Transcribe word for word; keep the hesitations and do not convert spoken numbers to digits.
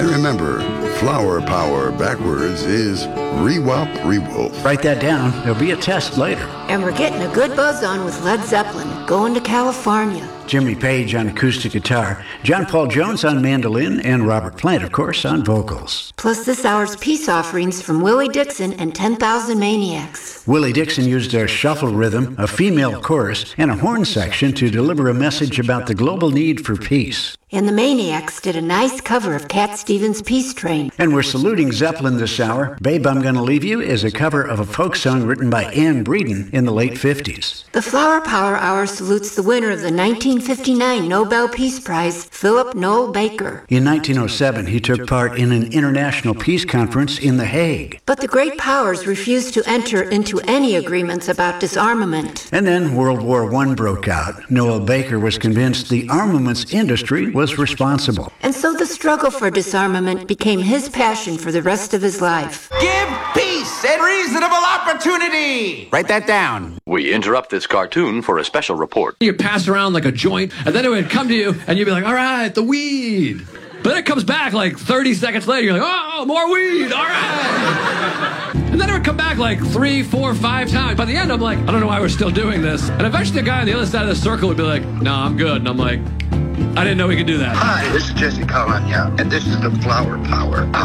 And remember, flower power backwards is re-wop, re-wolf. Write that down. There'll be a test later. And we're getting a good buzz on with Led Zeppelin, going to California. Jimmy Page on acoustic guitar, John Paul Jones on mandolin, and Robert Plant, of course, on vocals. Plus this hour's peace offerings from Willie Dixon and ten thousand Maniacs. Willie Dixon used a shuffle rhythm, a female chorus, and a horn section to deliver a message about the global need for peace. And the Maniacs did a nice cover of Cat Stevens' Peace Train. And we're saluting Zeppelin this hour. Babe, I'm Gonna Leave You is a cover of a folk song written by Ann Breeden in the late fifties. The Flower Power Hour salutes the winner of the nineteen fifty-nine Nobel Peace Prize, Philip Noel Baker. In nineteen oh seven, he took part in an international peace conference in The Hague. But the great powers refused to enter into any agreements about disarmament. And then World War One broke out. Noel Baker was convinced the armaments industry was responsible. And so the struggle for disarmament became his passion for the rest of his life. Give peace and reasonable opportunity. Write that down. We interrupt this cartoon for a special report. You pass around like a joint, and then it would come to you, and you'd be like, all right, the weed. But then it comes back like thirty seconds later, you're like, oh, more weed, all right. And then it would come back like three, four, five times. By the end, I'm like, I don't know why we're still doing this. And eventually the guy on the other side of the circle would be like, no, I'm good. And I'm like, I didn't know we could do that. Hi, this is Jesse Calanya, and this is the Flower Power Hour.